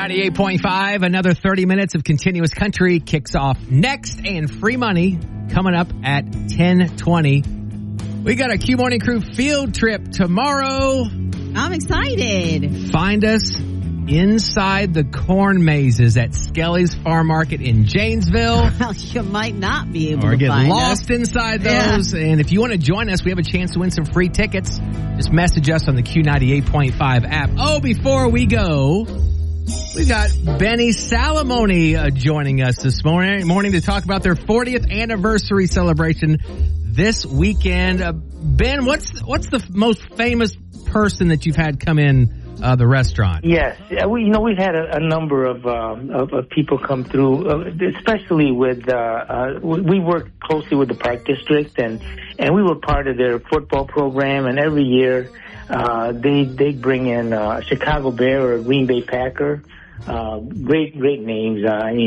Q98.5, another 30 minutes of continuous country kicks off next, and free money coming up at 10:20. We got a Q Morning Crew field trip tomorrow. I'm excited. Find us inside the corn mazes at Skelly's Farm Market in Janesville. Well, you might not be able or to get find lost us. inside those. Yeah. And if you want to join us, we have a chance to win some free tickets. Just message us on the Q98.5 app. Oh, before we go, we got Benny Salamone joining us this morning to talk about their 40th anniversary celebration this weekend. Ben, what's the most famous person that you've had come in the restaurant? Yes, we've had a number of people come through, especially with we work closely with the Park District, and we were part of their football program, and every year they bring in a Chicago Bear or a Green Bay Packer. Great names.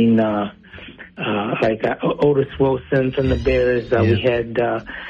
Like Otis Wilson from the Bears. We had.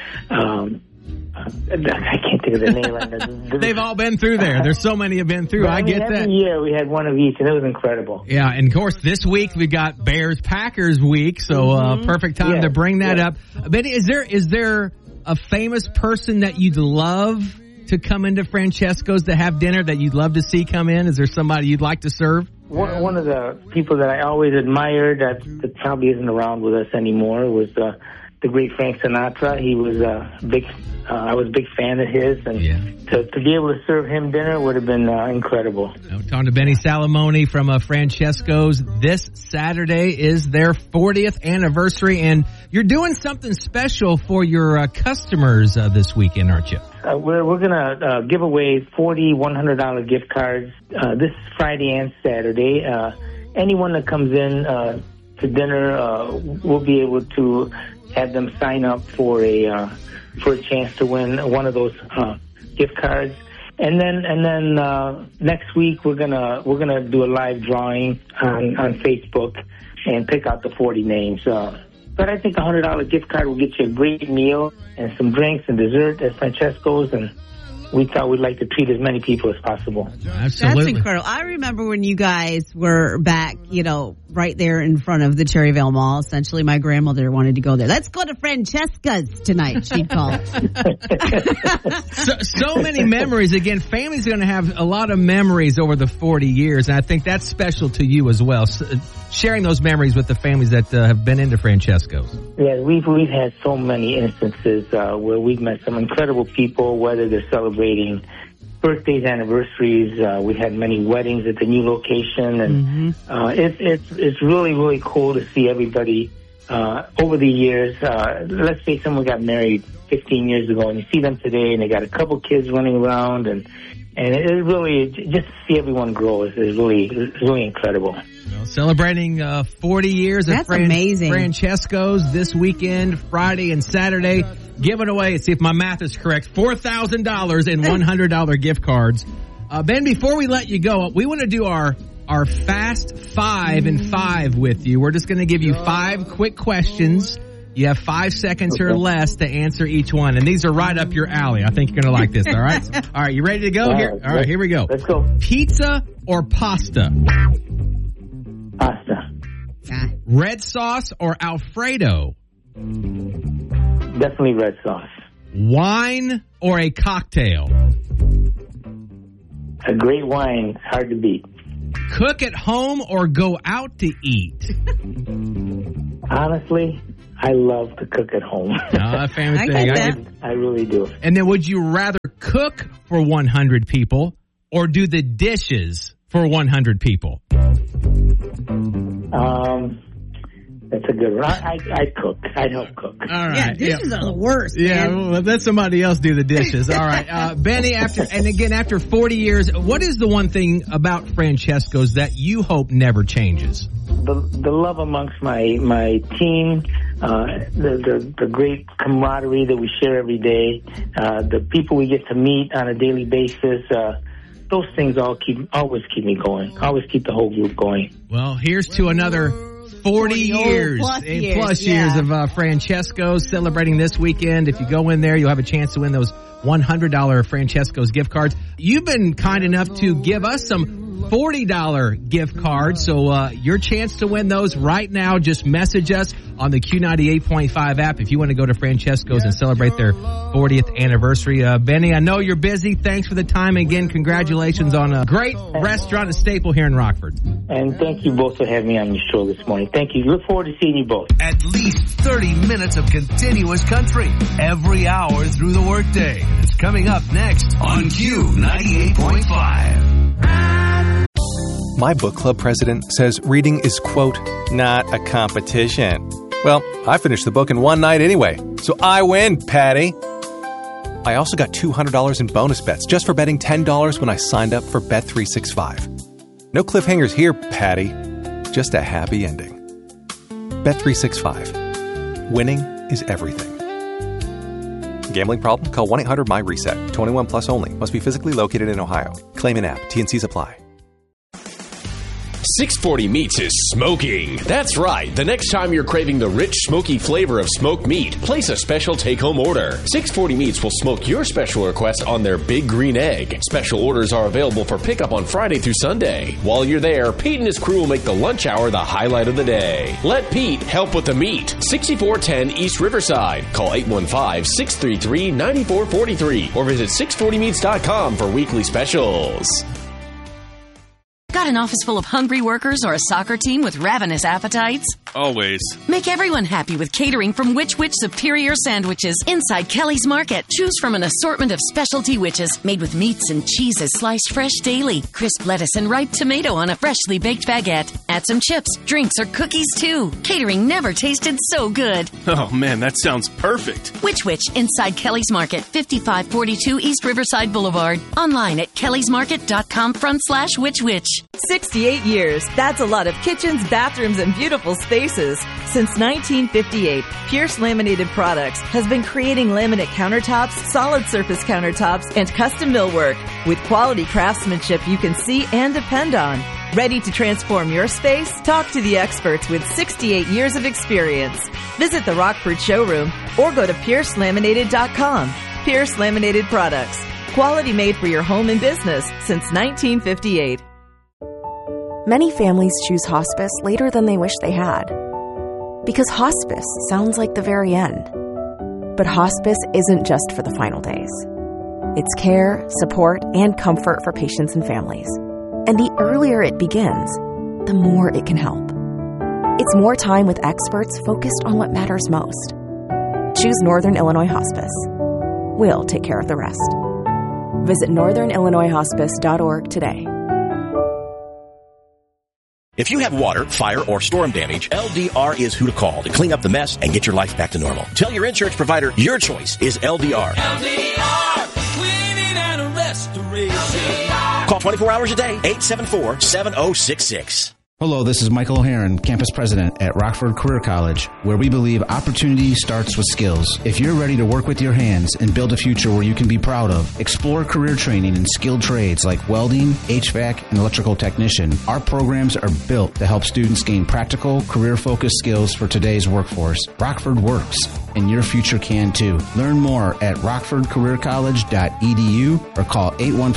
I can't think of the name. They've all been through there. There's so many have been through. But, I get every that. Every year we had one of each, and it was incredible. Yeah, and of course this week we got Bears-Packers week, so perfect time to bring that up. Benny, is there a famous person that you'd love to come into Francesco's to have dinner that you'd love to see come in? Is there somebody you'd like to serve? One of the people that I always admired that probably isn't around with us anymore was the great Frank Sinatra. He was I was a big fan of his, and to be able to serve him dinner would have been incredible. We're talking to Benny Salamone from Francesco's. This Saturday is their 40th anniversary, and you're doing something special for your customers this weekend, aren't you? We're going to give away 40 $100 gift cards this Friday and Saturday. Anyone that comes in to dinner, we'll be able to have them sign up for a chance to win one of those gift cards. And then next week we're gonna do a live drawing on Facebook and pick out the 40 names. But I think a $100 gift card will get you a great meal and some drinks and dessert at Francesco's, and we thought we'd like to treat as many people as possible. Absolutely. That's incredible. I remember when you guys were back, right there in front of the Cherryvale Mall. Essentially, my grandmother wanted to go there. Let's go to Francesca's tonight, she'd call. so many memories. Again, family's going to have a lot of memories over the 40 years, and I think that's special to you as well. So, sharing those memories with the families that have been into Francesco's. Yeah, we've had so many instances where we've met some incredible people, whether they're celebrating birthdays, anniversaries. We had many weddings at the new location, and it's really, really cool to see everybody over the years. Let's say someone got married 15 years ago, and you see them today, and they got a couple kids running around, and it really, just to see everyone grow is really incredible. Well, celebrating 40 years of amazing. Francesco's this weekend, Friday and Saturday. Giving away, see if my math is correct, $4,000 in $100 gift cards. Ben, before we let you go, we want to do our fast 5 and 5 with you. We're just going to give you 5 quick questions. You have 5 seconds or less to answer each one, and these are right up your alley. I think you're going to like this, all right? All right, you ready to go? All right, here we go. Let's go. Pizza or pasta? Pasta. Red sauce or Alfredo? Definitely red sauce. Wine or a cocktail? A great wine, hard to beat. Cook at home or go out to eat? Honestly, I love to cook at home. Family I thing. get that. I really do. And then would you rather cook for 100 people or do the dishes for 100 people? That's a good one. I'd cook. I'd help cook. All right. Yeah, dishes are the worst. Yeah, man. well, let somebody else do the dishes. All right. Benny, after 40 years, what is the one thing about Francesco's that you hope never changes? The love amongst my team, the great camaraderie that we share every day, the people we get to meet on a daily basis, those things always keep me going, always keep the whole group going. Well, here's to another 40 years plus years of Francesco's celebrating this weekend. If you go in there, you'll have a chance to win those $100 Francesco's gift cards. You've been kind enough to give us some $40 gift cards. So your chance to win those right now, just message us on the Q98.5 app if you want to go to Francesco's and celebrate their 40th anniversary. Benny, I know you're busy. Thanks for the time. Again, congratulations on a great restaurant, a staple here in Rockford. And thank you both for having me on your show this morning. Thank you. Look forward to seeing you both. At least 30 minutes of continuous country every hour through the workday. It's coming up next on Q98.5. My book club president says reading is, quote, not a competition. Well, I finished the book in one night anyway, so I win, Patty. I also got $200 in bonus bets just for betting $10 when I signed up for Bet365. No cliffhangers here, Patty. Just a happy ending. Bet365. Winning is everything. Gambling problem? Call 1-800-MY-RESET. 21 plus only. Must be physically located in Ohio. Claim in app. T&Cs apply. 640 Meats is smoking. That's right. The next time you're craving the rich, smoky flavor of smoked meat, place a special take-home order. 640 Meats will smoke your special request on their Big Green Egg. Special orders are available for pickup on Friday through Sunday. While you're there, Pete and his crew will make the lunch hour the highlight of the day. Let Pete help with the meat. 6410 East Riverside. Call 815-633-9443 or visit 640meats.com for weekly specials. Got an office full of hungry workers or a soccer team with ravenous appetites? Always. Make everyone happy with catering from Which Superior Sandwiches inside Kelly's Market. Choose from an assortment of specialty witches made with meats and cheeses sliced fresh daily, crisp lettuce and ripe tomato on a freshly baked baguette. Add some chips, drinks, or cookies too. Catering never tasted so good. Oh man, that sounds perfect. Which inside Kelly's Market, 5542 East Riverside Boulevard. Online at kellysmarket.com/which. 68 years. That's a lot of kitchens, bathrooms, and beautiful spaces. Since 1958, Pierce Laminated Products has been creating laminate countertops, solid surface countertops, and custom millwork with quality craftsmanship you can see and depend on. Ready to transform your space? Talk to the experts with 68 years of experience. Visit the Rockford showroom or go to piercelaminated.com. Pierce Laminated Products. Quality made for your home and business since 1958. Many families choose hospice later than they wish they had. Because hospice sounds like the very end. But hospice isn't just for the final days. It's care, support, and comfort for patients and families. And the earlier it begins, the more it can help. It's more time with experts focused on what matters most. Choose Northern Illinois Hospice. We'll take care of the rest. Visit northernillinoishospice.org today. If you have water, fire, or storm damage, LDR is who to call to clean up the mess and get your life back to normal. Tell your insurance provider your choice is LDR. LDR, cleaning and restoration. Call 24 hours a day, 874-7066. Hello, this is Michael O'Haron, campus president at Rockford Career College, where we believe opportunity starts with skills. If you're ready to work with your hands and build a future where you can be proud of, explore career training in skilled trades like welding, HVAC, and electrical technician. Our programs are built to help students gain practical, career-focused skills for today's workforce. Rockford works, and your future can too. Learn more at rockfordcareercollege.edu or call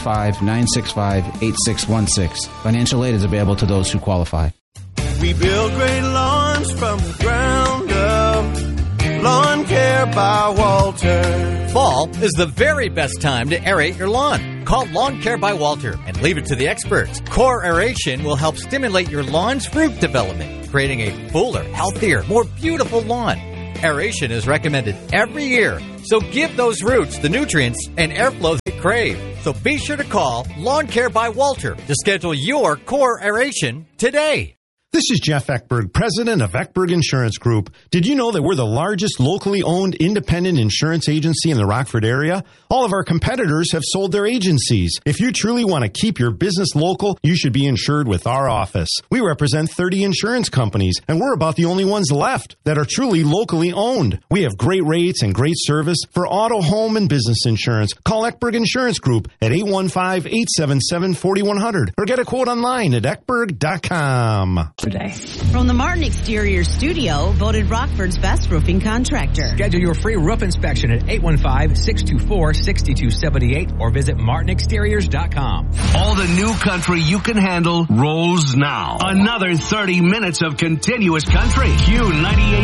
815-965-8616. Financial aid is available to those who qualify. We build great lawns from the ground up. Lawn Care by Walter. Fall is the very best time to aerate your lawn. Call Lawn Care by Walter and leave it to the experts. Core aeration will help stimulate your lawn's root development, creating a fuller, healthier, more beautiful lawn. Aeration is recommended every year, so give those roots the nutrients and airflow they crave. So be sure to call Lawn Care by Walter to schedule your core aeration today. This is Jeff Eckberg, president of Eckberg Insurance Group. Did you know that we're the largest locally owned independent insurance agency in the Rockford area? All of our competitors have sold their agencies. If you truly want to keep your business local, you should be insured with our office. We represent 30 insurance companies, and we're about the only ones left that are truly locally owned. We have great rates and great service for auto, home, and business insurance. Call Eckberg Insurance Group at 815-877-4100 or get a quote online at eckberg.com. today. From the Martin Exterior Studio, voted Rockford's best roofing contractor. Schedule your free roof inspection at 815-624-6278 or visit martinexteriors.com. All the new country you can handle rolls now. Another 30 minutes of continuous country. Q98.